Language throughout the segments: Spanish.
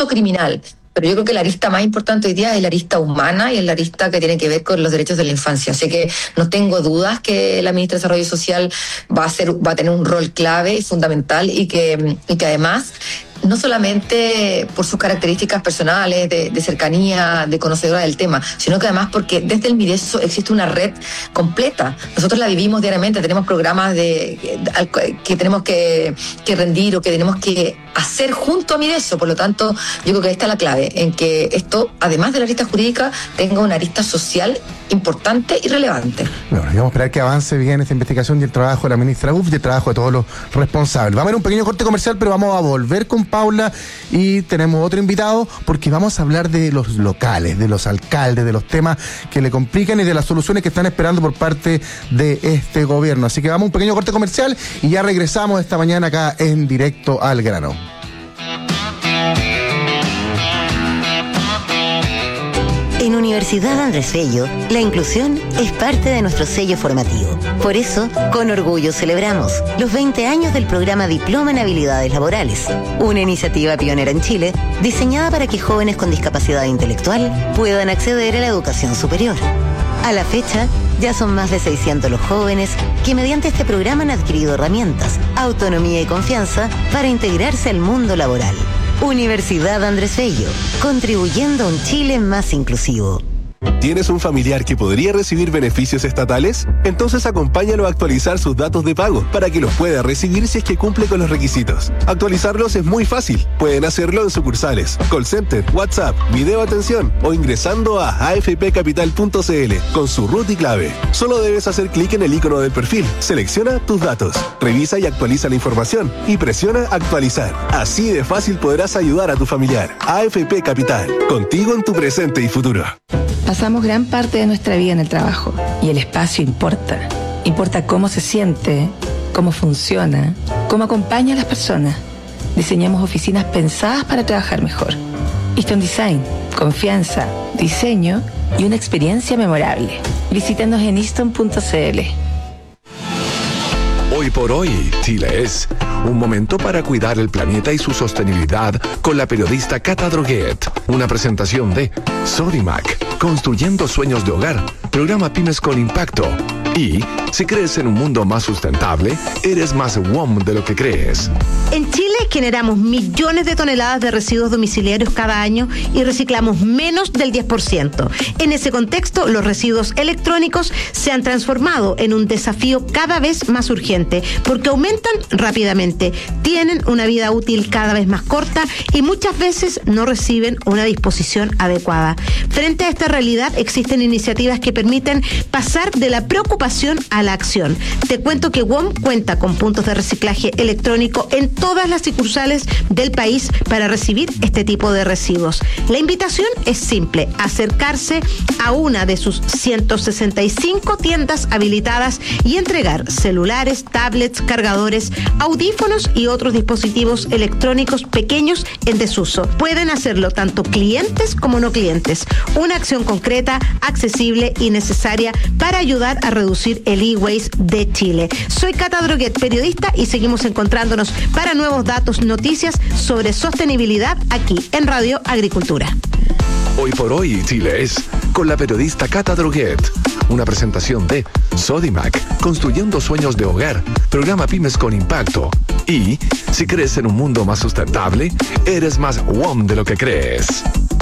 proceso criminal. Pero yo creo que la arista más importante hoy día es la arista humana y es la arista que tiene que ver con los derechos de la infancia. Así que no tengo dudas que la ministra de Desarrollo Social va a tener un rol clave y fundamental y que además, no solamente por sus características personales, de cercanía, de conocedora del tema, sino que además porque desde el Mideso existe una red completa. Nosotros la vivimos diariamente, tenemos programas que tenemos que rendir o que tenemos que hacer junto a Mideso. Por lo tanto, yo creo que ahí está la clave, en que esto, además de la arista jurídica, tenga una arista social importante y relevante. Bueno, y vamos a esperar que avance bien esta investigación y el trabajo de la ministra Uf y el trabajo de todos los responsables. Vamos a ver un pequeño corte comercial, pero vamos a volver con Paula y tenemos otro invitado porque vamos a hablar de los locales, de los alcaldes, de los temas que le complican y de las soluciones que están esperando por parte de este gobierno. Así que vamos a un pequeño corte comercial y ya regresamos esta mañana acá en Directo al Grano. En Universidad Andrés Bello, la inclusión es parte de nuestro sello formativo. Por eso, con orgullo celebramos los 20 años del programa Diploma en Habilidades Laborales, una iniciativa pionera en Chile diseñada para que jóvenes con discapacidad intelectual puedan acceder a la educación superior. A la fecha, ya son más de 600 los jóvenes que mediante este programa han adquirido herramientas, autonomía y confianza para integrarse al mundo laboral. Universidad Andrés Bello, contribuyendo a un Chile más inclusivo. ¿Tienes un familiar que podría recibir beneficios estatales? Entonces acompáñalo a actualizar sus datos de pago para que los pueda recibir si es que cumple con los requisitos. Actualizarlos es muy fácil. Pueden hacerlo en sucursales, call center, WhatsApp, video atención o ingresando a afpcapital.cl con su RUT y clave. Solo debes hacer clic en el icono del perfil, selecciona tus datos, revisa y actualiza la información y presiona actualizar. Así de fácil podrás ayudar a tu familiar. AFP Capital, contigo en tu presente y futuro. Pasamos gran parte de nuestra vida en el trabajo y el espacio importa. Importa cómo se siente, cómo funciona, cómo acompaña a las personas. Diseñamos oficinas pensadas para trabajar mejor. Easton Design, confianza, diseño y una experiencia memorable. Visítanos en easton.cl. Hoy por hoy, Chile es un momento para cuidar el planeta y su sostenibilidad con la periodista Cata Droguet. Una presentación de Sodimac, construyendo sueños de hogar, programa Pymes con Impacto. Y si crees en un mundo más sustentable, eres más WOM de lo que crees. En Chile generamos millones de toneladas de residuos domiciliarios cada año y reciclamos menos del 10%. En ese contexto, los residuos electrónicos se han transformado en un desafío cada vez más urgente porque aumentan rápidamente, tienen una vida útil cada vez más corta y muchas veces no reciben una disposición adecuada. Frente a esta realidad, existen iniciativas que permiten pasar de la preocupación a la acción. Te cuento que WOM cuenta con puntos de reciclaje electrónico en todas las sucursales del país para recibir este tipo de residuos. La invitación es simple: acercarse a una de sus 165 tiendas habilitadas y entregar celulares, tablets, cargadores, audífonos y otros dispositivos electrónicos pequeños en desuso. Pueden hacerlo tanto clientes como no clientes. Una acción concreta, accesible y necesaria para ayudar a reducir el e-waste de Chile. Soy Cata Droguet, periodista, y seguimos encontrándonos para nuevos datos, noticias sobre sostenibilidad aquí en Radio Agricultura. Hoy por hoy, Chile es con la periodista Cata Droguet. Una presentación de Sodimac, construyendo sueños de hogar, programa Pymes con Impacto. Y si crees en un mundo más sustentable, eres más WOM de lo que crees.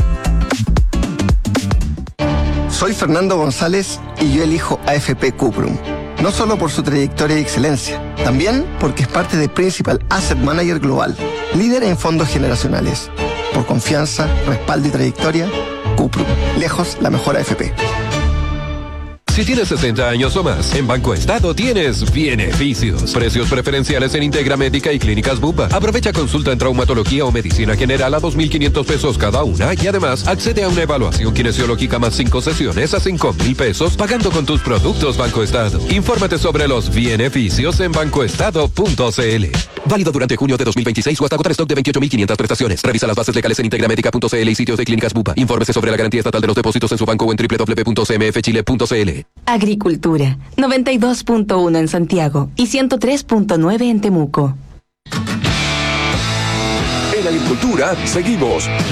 Soy Fernando González y yo elijo AFP Cuprum. No solo por su trayectoria y excelencia, también porque es parte de Principal Asset Manager Global, líder en fondos generacionales. Por confianza, respaldo y trayectoria, Cuprum. Lejos la mejor AFP. Si tienes 60 años o más, en Banco Estado tienes beneficios. Precios preferenciales en Integra Médica y Clínicas Bupa. Aprovecha consulta en traumatología o medicina general a 2.500 pesos cada una y además accede a una evaluación kinesiológica más 5 sesiones a 5.000 pesos pagando con tus productos Banco Estado. Infórmate sobre los beneficios en bancoestado.cl. Válido durante junio de 2026 o hasta agotar stock de 28.500 prestaciones. Revisa las bases legales en integramedica.cl y sitios de Clínicas Bupa. Infórmese sobre la garantía estatal de los depósitos en su banco o en www.cmfchile.cl. Agricultura, 92.1 en Santiago y 103.9 en Temuco. En Agricultura seguimos